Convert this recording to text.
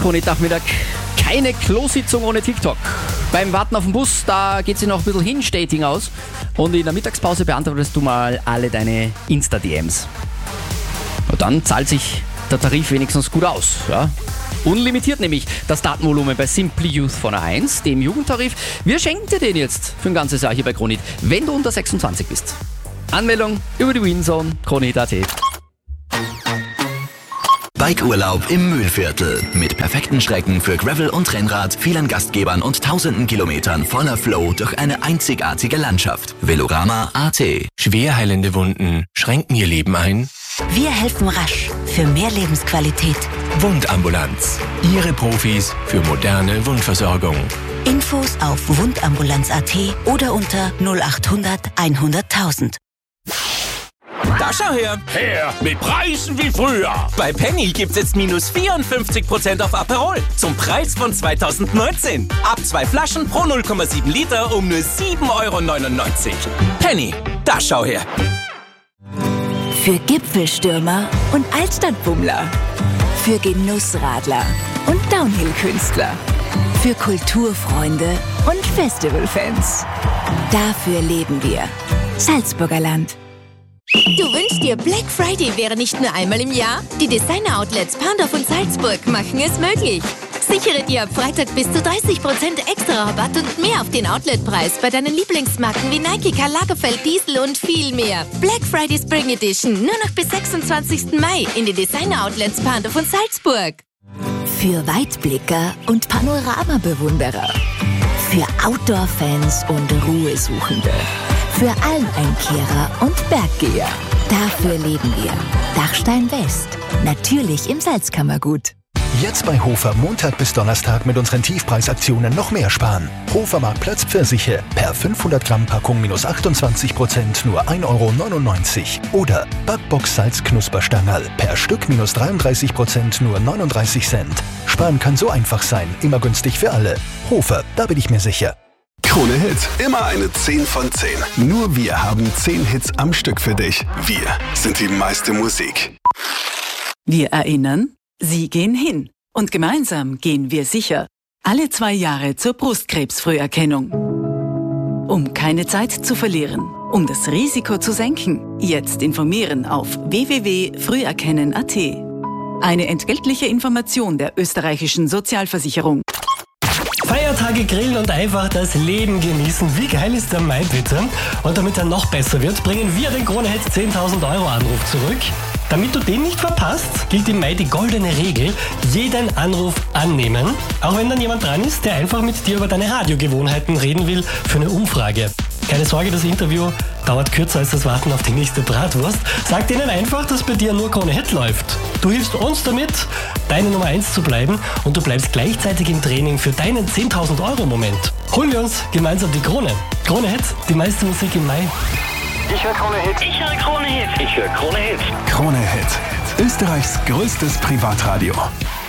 Kronit-Nachmittag. Keine Klositzung ohne TikTok. Beim Warten auf den Bus, da geht sie noch ein bisschen Hinge-Dating aus. Und in der Mittagspause beantwortest du mal alle deine Insta-DMs. Und dann zahlt sich der Tarif wenigstens gut aus. Ja? Unlimitiert nämlich das Datenvolumen bei Simply Youth von A1, dem Jugendtarif. Wir schenken dir den jetzt für ein ganzes Jahr hier bei Kronit, wenn du unter 26 bist. Anmeldung über die Winzone, Kronit.at. Bikeurlaub im Mühlviertel. Mit perfekten Strecken für Gravel und Rennrad, vielen Gastgebern und tausenden Kilometern voller Flow durch eine einzigartige Landschaft. Velorama.at. Schwer heilende Wunden schränken ihr Leben ein? Wir helfen rasch für mehr Lebensqualität. Wundambulanz. Ihre Profis für moderne Wundversorgung. Infos auf wundambulanz.at oder unter 0800 100.000. Da schau her! Her, mit Preisen wie früher. Bei Penny gibt's jetzt minus 54% auf Aperol zum Preis von 2019. Ab 2 Flaschen pro 0,7 Liter um nur 7,99 €. Penny, da schau her! Für Gipfelstürmer und Altstadtbummler. Für Genussradler und Downhill-Künstler. Für Kulturfreunde und Festivalfans. Dafür leben wir. Salzburger Land. Du wünschst dir, Black Friday wäre nicht nur einmal im Jahr? Die Designer-Outlets Pandorf und Salzburg machen es möglich. Sichere dir ab Freitag bis zu 30% extra Rabatt und mehr auf den Outletpreis bei deinen Lieblingsmarken wie Nike, Karl Lagerfeld, Diesel und viel mehr. Black Friday Spring Edition nur noch bis 26. Mai in den Designer-Outlets Pandorf und Salzburg. Für Weitblicker und Panoramabewunderer. Für Outdoor-Fans und Ruhesuchende. Für Almeinkehrer und Berggeher. Dafür leben wir. Dachstein West. Natürlich im Salzkammergut. Jetzt bei Hofer Montag bis Donnerstag mit unseren Tiefpreisaktionen noch mehr sparen. Hofer Marktplatz Pfirsiche per 500 Gramm Packung minus 28% nur 1,99 €. Oder Backbox Salz Knusperstangerl per Stück minus 33% nur 39 Cent. Sparen kann so einfach sein, immer günstig für alle. Hofer, da bin ich mir sicher. Krone Hit, immer eine 10 von 10. Nur wir haben 10 Hits am Stück für dich. Wir sind die meiste Musik. Wir erinnern, Sie gehen hin. Und gemeinsam gehen wir sicher. Alle 2 Jahre zur Brustkrebsfrüherkennung. Um keine Zeit zu verlieren, um das Risiko zu senken, jetzt informieren auf www.früherkennen.at. Eine entgeltliche Information der österreichischen Sozialversicherung. Feiertage grillen und einfach das Leben genießen. Wie geil ist der Mai bitte? Und damit er noch besser wird, bringen wir den Krone Hit 10.000 € Anruf zurück. Damit du den nicht verpasst, gilt im Mai die goldene Regel: jeden Anruf annehmen. Auch wenn dann jemand dran ist, der einfach mit dir über deine Radiogewohnheiten reden will für eine Umfrage. Keine Sorge, das Interview dauert kürzer als das Warten auf die nächste Bratwurst. Sag denen einfach, dass bei dir nur Krone Hit läuft. Du hilfst uns damit, deine Nummer 1 zu bleiben, und du bleibst gleichzeitig im Training für deinen 10.000 € Moment. Holen wir uns gemeinsam die Krone. Krone Hit, die meiste Musik im Mai. Ich höre Krone Hit. Ich höre Krone Hit. Ich höre Krone Hit. Krone Hit, Österreichs größtes Privatradio.